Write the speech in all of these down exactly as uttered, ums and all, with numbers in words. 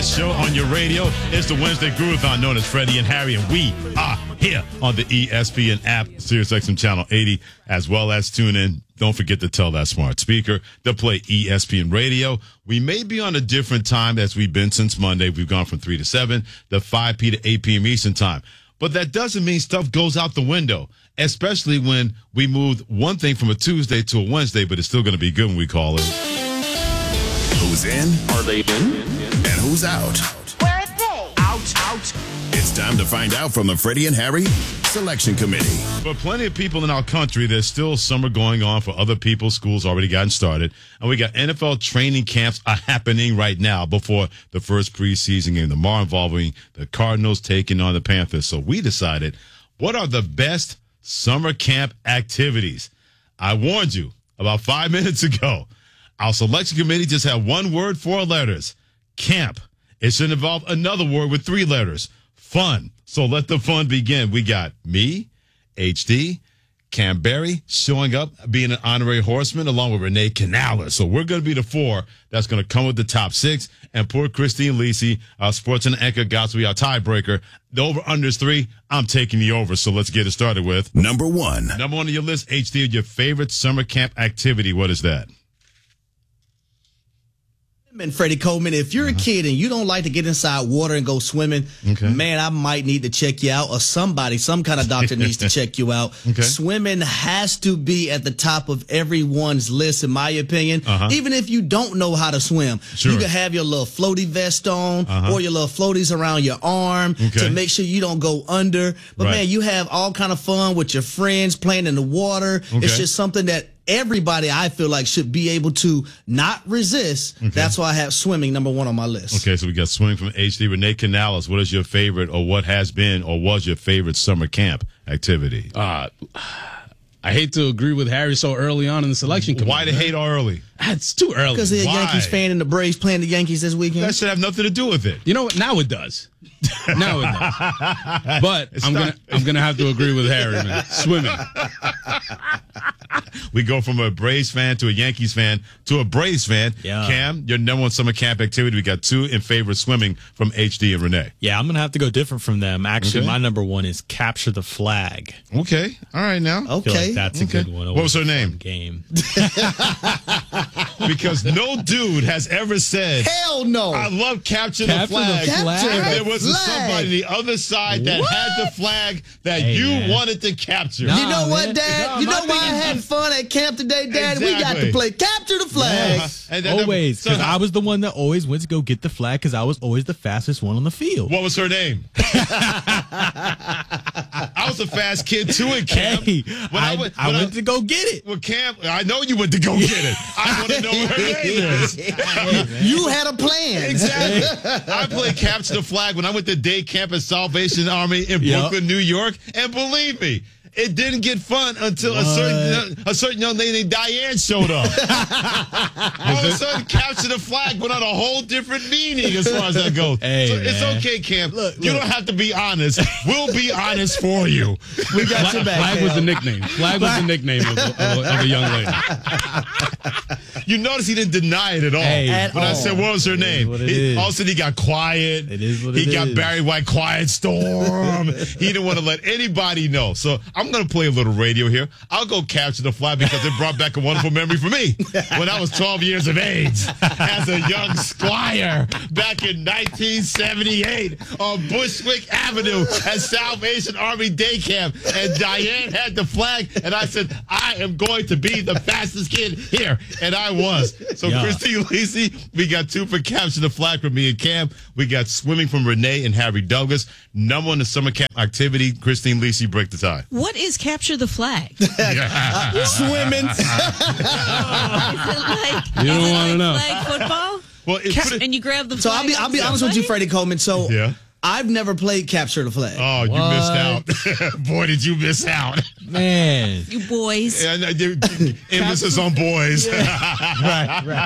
Show on your radio. It's the Wednesday Groovathon known as Freddie and Harry, and we are here on the E S P N app, SiriusXM Channel eighty, as well as tune in. Don't forget to tell that smart speaker to play E S P N Radio. We may be on a different time as we've been since Monday. We've gone from three to seven to five p.m. to eight p.m. Eastern time. But that doesn't mean stuff goes out the window, especially when we moved one thing from a Tuesday to a Wednesday, but it's still going to be good when we call it. Who's in? Are they in? And who's out? Where are they? Out, out. It's time to find out from the Freddie and Harry Selection Committee. For plenty of people in our country, there's still summer going on. For other people, school's already gotten started. And we got N F L training camps are happening right now before the first preseason game tomorrow involving the Cardinals taking on the Panthers. So we decided, what are the best summer camp activities? I warned you about five minutes ago. Our selection committee just had one word, four letters. Camp. It should involve another word with three letters. Fun. So let the fun begin. We got me, H D, Cam Berry showing up, being an honorary horseman, along with Renee Canales. So we're going to be the four that's going to come with the top six. And poor Christine Lisi, our sports and anchor, got to be our tiebreaker. The over-under is three. I'm taking the over. So let's get it started with number one. Number one on your list, H D, your favorite summer camp activity. What is that? And Freddie Coleman, if you're a kid and you don't like to get inside water and go swimming, Okay. man, I might need to check you out, or somebody, some kind of doctor needs to check you out. Okay. Swimming has to be at the top of everyone's list, in my opinion. Uh-huh. Even if you don't know how to swim, Sure. you can have your little floaty vest on, Uh-huh. or your little floaties around your arm Okay. to make sure you don't go under. But Right. man, you have all kind of fun with your friends playing in the water. Okay. It's just something that everybody, I feel like, should be able to not resist. Okay. That's why I have swimming number one on my list. Okay, so we got swimming from H D. Renee Canales, what is your favorite, or what has been, or was your favorite summer camp activity? Uh, I hate to agree with Harry so early on in the selection committee. Why the hate early? It's too early. Because they're a Why? Yankees fan and the Braves playing the Yankees this weekend. That should have nothing to do with it. You know what? Now it does. Now it does. But It's I'm not- gonna I'm gonna have to agree with Harry, man. Swimming. We go from a Braves fan to a Yankees fan to a Braves fan. Yeah. Cam, your number one summer camp activity. We got two in favor of swimming from H D and Renee. Yeah, I'm going to have to go different from them. Actually, Okay. my number one is capture the flag. Okay. All right now. I feel Okay. like that's Okay. a good one. What was her Always a name? fun Game. Because no dude has ever said, Hell no. I love capture, Capture the the flag. flag. Capture If the there wasn't flag. somebody on the other side that What? had the flag that Hey, you man. wanted to capture. No. You know Nah, what, man. Dad? No, you my know why I thing is- had fun at camp today, Dad? We got Exactly. to play capture the flag. Uh-huh. And then- Always. so Because how- I was the one that always went to go get the flag because I was always the fastest one on the field. What was her name? I was a fast kid too in camp. Hey, When I, went, I when went to go get it. Well, Cam, I know you went to go get it. I want to know what her name is. You had a plan. Exactly. I played capture the flag when I went to day camp at Salvation Army in Yep. Brooklyn, New York, and believe me, it didn't get fun until a certain a certain young lady named Diane showed up. All of a sudden, capture the flag went on a whole different meaning as far as that goes. Hey, so it's man. okay, Cam. Look, you look. don't have to be honest. We'll be honest for you. We got Flag, your back. flag was Hal. the nickname. Flag was the nickname of, of, of a young lady. You notice he didn't deny it at all. Hey, At when I all. said, what was her name? what it He- is. all of a sudden, he got quiet. It is what he it got is. Barry White, quiet storm. He didn't want to let anybody know. So I'm going to play a little radio here. I'll go capture the flag because it brought back a wonderful memory for me when I was twelve years of age as a young squire back in nineteen seventy-eight on Bushwick Avenue at Salvation Army Day Camp. And Diane had the flag, and I said, I am going to be the fastest kid here. And I was. So, Yeah. Christine Lisi, we got two for capture the flag from me and Cam. We got swimming from Renee and Harry Douglas. Number one, the summer camp activity. Christine Lisi, break the tie. What is capture the flag? Swimming. Is it like, You don't is it wanna like know. flag football? Well, it, Ca- put it- and you grab the So flag. I'll be I'll be off honest the with you, flag? Freddie Coleman. So Yeah. I've never played capture the flag. Oh, you missed out. Boy, did you miss out. Man. You boys. And I did- emphasis on boys. Right, right.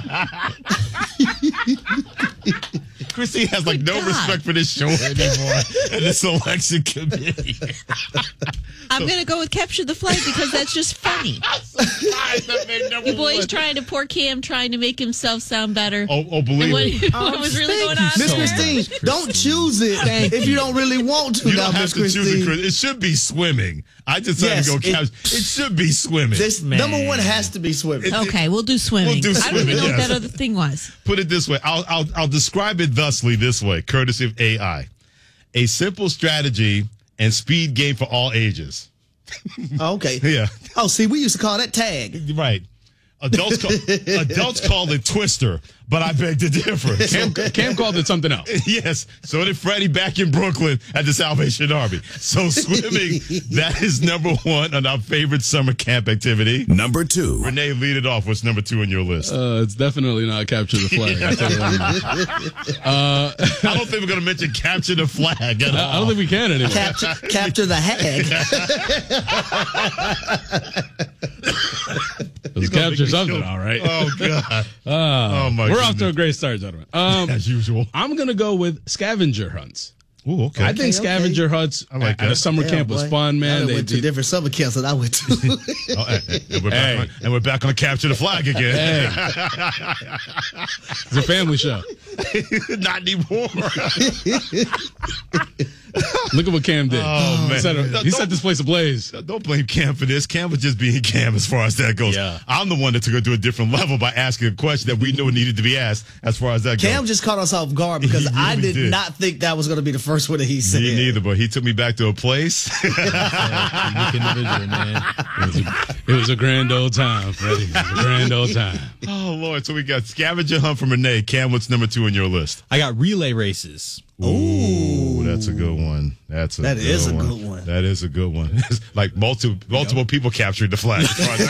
Christine has like Good no God. respect for this show anymore and the selection committee. I'm going to go with capture the flag because that's just funny. You boys trying to poor Cam trying to make himself sound better. Oh, oh believe what, me. what was really going on? Miss there? Christine, don't choose it if you don't really want to. You now, don't have Miss to choose Christine. it, Chris. It should be swimming. I just decided Yes, to go it- capture. It, should be swimming. This number one has to be swimming. Okay, we'll do swimming. We'll do I don't even swimming, know yes. what that other thing was. Put it this way. I'll, I'll, I'll describe it thusly this way, courtesy of A I. A simple strategy and speed game for all ages. Okay. Yeah. Oh, see, we used to call that tag. Right. Adults call, adults call it Twister, but I beg to differ. Cam, Cam called it something else. Yes, so did Freddie back in Brooklyn at the Salvation Army. So swimming, that is number one on our favorite summer camp activity. Number two. Renee, lead it off. What's number two on your list? Uh, it's definitely not capture the flag. I tell you right now. uh, I don't think we're going to mention capture the flag at all. I don't think we can anymore. Capture, capture the hag. Let's gonna capture make me something, kill- all right. Oh, God. oh, my We're goodness. off to a great start, gentlemen. Um, As usual. I'm going to go with scavenger hunts. Ooh, okay. I think okay. scavenger hunts I like at a that. summer Yeah, camp was boy. fun, I man. done They, went to they- different summer camps that I went to. Oh, and, and we're back Hey. on, and we're back on capture the flag again. it's a family show. Not anymore. Look at what Cam did. Oh, He man. set, a- No, he don't- set this place ablaze. Don't blame Cam for this. Cam was just being Cam as far as that goes. Yeah. I'm the one that took it to a different level by asking a question that we knew needed to be asked as far as that Cam goes. just caught us off guard because He I really did, did. not think that was going to be the first one that he said. Me neither, but he took me back to a place. Unique individual, man. It was, a, it was a grand old time, Freddie. It was a grand old time. Oh, Lord. So we got scavenger hunt from Renee. Cam, what's number two on your list? I got relay races. Ooh, that's a good one. That's a That good is a one. good one. That is a good one. It's like multiple multiple people captured the flag. As far as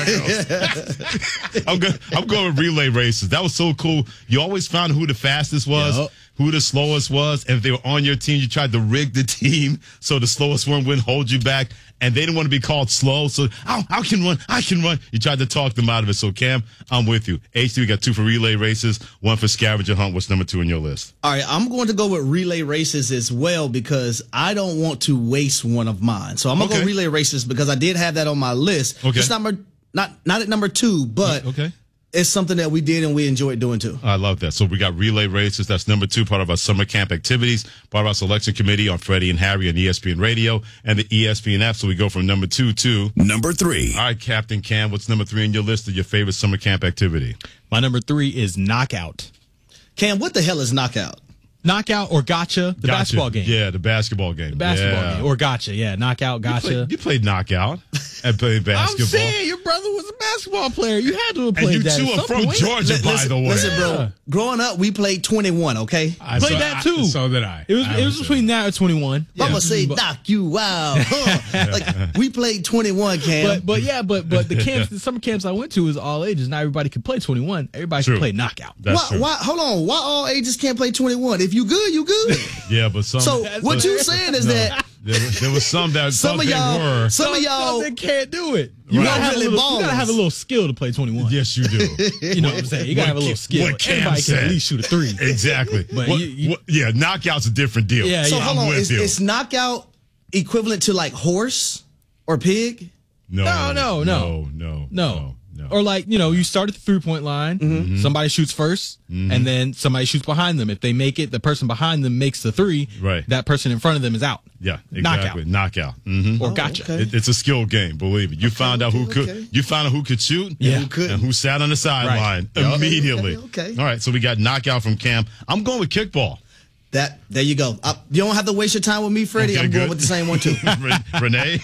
that goes. I'm going. I'm going with relay races. That was so cool. You always found who the fastest was, Yep. who the slowest was, and if they were on your team, you tried to rig the team so the slowest one wouldn't hold you back. And they didn't want to be called slow, so oh, I can run, I can run. You tried to talk them out of it. So Cam, I'm with you. H D, we got two for relay races, one for scavenger hunt. What's number two on your list? All right, I'm going to go with relay races as well because I don't want to waste one of mine. So I'm going to Okay. go relay races because I did have that on my list. Okay. It's number not not at number two, but Okay. it's something that we did and we enjoyed doing too. I love that. So we got relay races. That's number two, part of our summer camp activities, part of our selection committee on Freddie and Harry on E S P N Radio and the E S P N app. So we go from number two to. Number three. All right, Captain Cam, what's number three on your list of your favorite summer camp activity? My number three is knockout. Cam, what the hell is knockout? Knockout or gotcha, the Gotcha. basketball game. Yeah, the basketball game. The basketball yeah. game. Or gotcha, yeah. Knockout, You gotcha. played, you played knockout and played basketball. your brother was a basketball player. You had to have And you two are from Georgia, Li- by listen, the way. listen, bro. Growing up, we played twenty-one, okay? I Played saw- that I- too. so did I. It was I it was between that or twenty-one. I'm gonna say But- knock you out. Huh. Like we played twenty-one, Cam. But but yeah, but but the camps, the summer camps I went to was all ages. Not everybody could play twenty-one. Everybody True. could play knockout. That's why, true. why? Hold on. Why all ages can't play twenty-one? If you good, you good. Yeah, but some. So That's what what- you saying is that there, was- there was some that some thought of they y'all, were. some of Some y'all, they can't do it. You Right. gotta have a Really little, you gotta balls. have a little skill to play twenty-one. Yes, you do. You know what I'm saying? You gotta have a little What skill. Cam Everybody said. can at least shoot a three. Exactly. But What- you- you- what- yeah, knockout's a different deal. Yeah, so yeah. hold I'm on. with Is, you. is knockout equivalent to like horse or pig? No, No, no, no, no, No. no. Or like, you know, you start at the three point line, Mm-hmm. somebody shoots 1st and then somebody shoots behind them. If they make it, the person behind them makes the three. Right. That person in front of them is out. Yeah, exactly. Knockout. Mm-hmm. Or gotcha. okay. It, it's a skill game, believe it. You found out who okay, could. okay. You found out who could shoot. Yeah. Who couldn't. And who sat on the sideline Right. immediately. Okay, okay. All right. So we got knockout from Cam. I'm going with kickball. That there you go. I, you don't have to waste your time with me, Freddie. Okay, I'm good. going with the same one too. Re- Renee.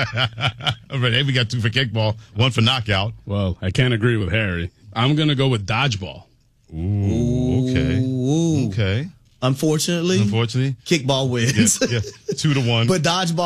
Renee, we got two for kickball, one for knockout. Well, I can't agree with Harry. I'm going to go with dodgeball. Ooh. Okay. Ooh. Okay. Unfortunately, Unfortunately. kickball wins. Yeah. yeah. Two to one. But dodgeball